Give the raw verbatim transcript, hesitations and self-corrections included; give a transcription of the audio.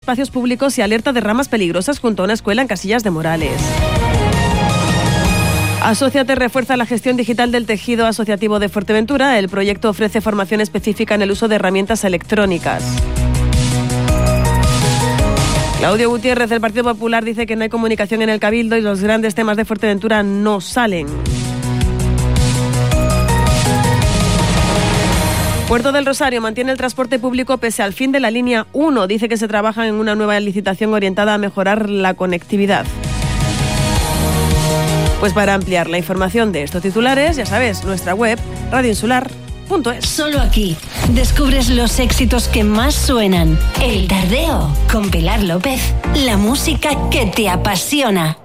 espacios públicos y alerta de ramas peligrosas junto a una escuela en Casillas de Morales. Asociate refuerza la gestión digital del tejido asociativo de Fuerteventura. El proyecto ofrece formación específica en el uso de herramientas electrónicas. Claudio Gutiérrez del Partido Popular dice que no hay comunicación en el Cabildo y los grandes temas de Fuerteventura no salen. Puerto del Rosario mantiene el transporte público pese al fin de la línea uno. Dice que se trabaja en una nueva licitación orientada a mejorar la conectividad. Pues para ampliar la información de estos titulares, ya sabes, nuestra web radio insular punto es. Solo aquí descubres los éxitos que más suenan. El Tardeo con Pilar López. La música que te apasiona.